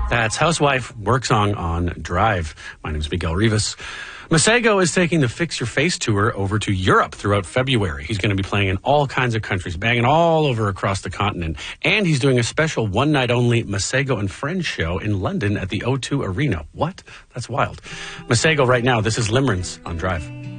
That's Housewife work song on Drive. My name is Miguel Rivas. Masego is taking the Fix Your Face tour over to Europe throughout February. He's going to be playing in all kinds of countries, banging all over across the continent. And he's doing a special one-night-only Masego and Friends show in London at the O2 Arena. What? That's wild. Masego right now. This is Limerence on Drive.